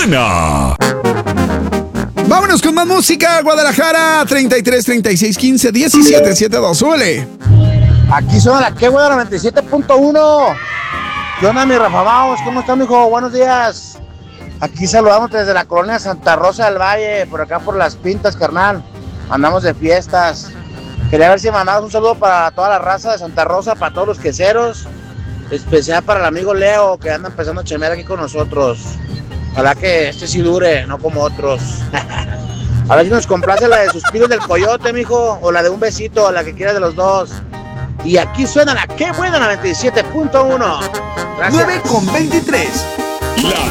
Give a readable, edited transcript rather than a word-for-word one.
buena. Vámonos con más música, Guadalajara, 33 36 15 17 72, súbele. Aquí suena la que buena 97.1. ¿Qué onda, mi Rafa Maus? ¿Cómo estás, mijo? Buenos días. Aquí saludamos desde la colonia Santa Rosa del Valle, por acá por Las Pintas, carnal. Andamos de fiestas. Quería ver si mandabas un saludo para toda la raza de Santa Rosa, para todos los queseros. Especial para el amigo Leo, que anda empezando a chamear aquí con nosotros. Ojalá que este sí dure, no como otros. A ver si nos complace la de Suspiros del Coyote, mijo, o la de Un Besito, la que quieras de los dos. Y aquí suena la que buena 97.1. Gracias. 9:23.